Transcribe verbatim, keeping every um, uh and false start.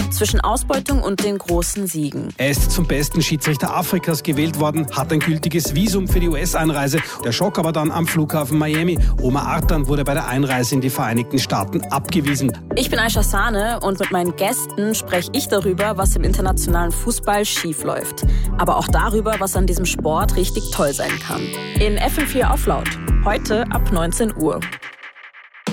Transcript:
zwischen Ausbeutung und den großen Siegen. Er ist zum besten Schiedsrichter Afrikas gewählt worden, hat ein gültiges Visum für die U S-Einreise. Der Schock aber dann am Flughafen Miami. Omar Artan wurde bei der Einreise in die Vereinigten Staaten abgewiesen. Ich bin Aisha Sahne und mit meinen Gästen spreche ich darüber, was im internationalen Fußball schief läuft. Aber auch darüber, was an diesem Sport richtig toll sein kann. In F M vier auf Laut. Heute ab neunzehn Uhr.